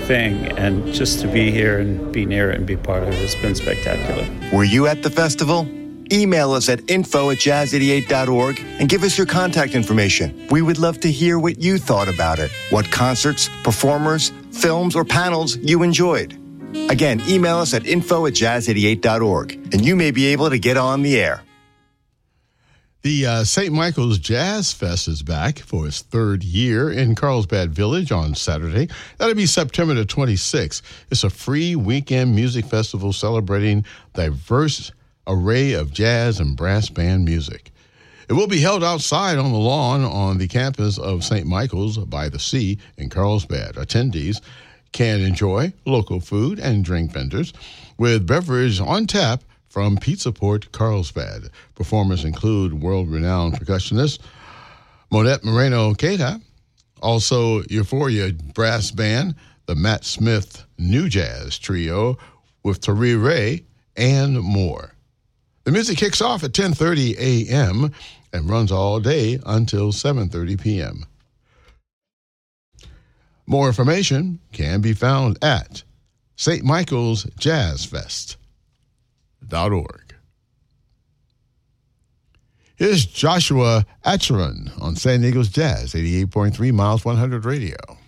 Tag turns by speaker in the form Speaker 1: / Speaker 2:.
Speaker 1: thing. And just to be here and be near it and be part of it has been spectacular.
Speaker 2: Were you at the festival? Email us at info@jazz88.org and give us your contact information. We would love to hear what you thought about it, what concerts, performers, films, or panels you enjoyed. Again, email us at info@jazz88.org, and you may be able to get on the air.
Speaker 3: The St. Michael's Jazz Fest is back for its third year in Carlsbad Village on Saturday. That'll be September the 26th. It's a free weekend music festival celebrating diverse array of jazz and brass band music. It will be held outside on the lawn on the campus of St. Michael's by the Sea in Carlsbad. Attendees can enjoy local food and drink vendors with beverage on tap from Pizza Port Carlsbad. Performers include world-renowned percussionist Monette Moreno-Keita, also Euphoria Brass Band, the Matt Smith New Jazz Trio with Tari Ray, and more. The music kicks off at 10:30 a.m. and runs all day until 7:30 p.m. More information can be found at St. Michael's Jazz Fest.org. Here's Joshua Acheron on San Diego's Jazz 88.3 Miles 100 Radio.